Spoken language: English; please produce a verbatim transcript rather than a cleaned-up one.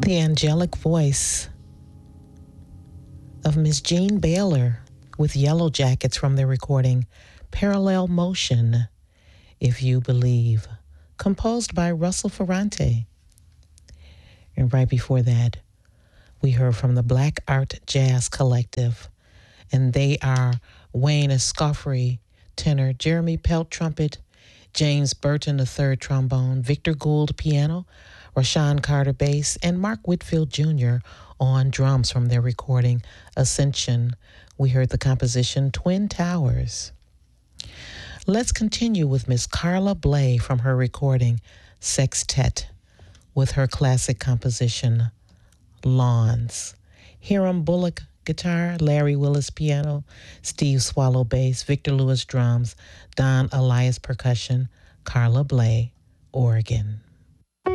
The angelic voice of Miss Jean Baylor with Yellow Jackets from their recording Parallel Motion, If You Believe, composed by Russell Ferrante. And right before that, we heard from the Black Art Jazz Collective, and they are Wayne Escoffery, tenor, Jeremy Pelt, trumpet, James Burton the third, trombone, Victor Gould, piano, Rashawn Carter, bass, and Mark Whitfield Junior on drums from their recording Ascension. We heard the composition Twin Towers. Let's continue with Miss Carla Bley from her recording Sextet with her classic composition Lawns. Hiram Bullock guitar, Larry Willis piano, Steve Swallow bass, Victor Lewis drums, Don Elias percussion, Carla Bley, organ.